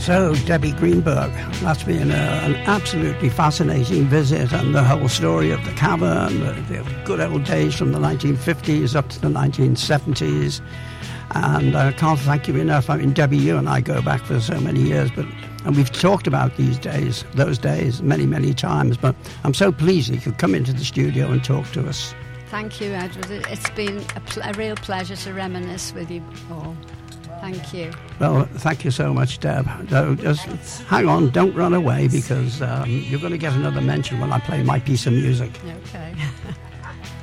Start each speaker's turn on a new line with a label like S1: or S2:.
S1: So, Debbie Greenberg, that's been an absolutely fascinating visit, and the whole story of the cavern, the good old days from the 1950s up to the 1970s. And I can't thank you enough. I mean, Debbie, you and I go back for so many years, and we've talked about those days many, many times, but I'm so pleased you could come into the studio and talk to us.
S2: Thank you, Edward. It's been a real pleasure to reminisce with you all. Thank you.
S1: Well, thank you so much, Deb. Just hang on, don't run away, because you're going to get another mention when I play my piece of music.
S2: Okay.